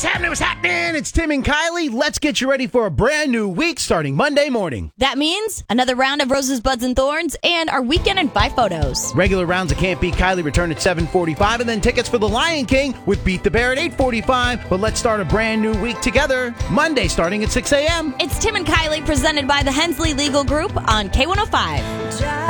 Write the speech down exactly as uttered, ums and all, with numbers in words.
What's happening? What's happening? It's Tim and Kylie. Let's get you ready for a brand new week starting Monday morning. That means another round of Roses, Buds, and Thorns and our weekend and five photos. Regular rounds of Can't Beat Kylie return at seven forty-five, and then tickets for The Lion King with Beat the Bear at eight forty-five. But let's start a brand new week together, Monday starting at six a.m. It's Tim and Kylie presented by the Hensley Legal Group on K one oh five.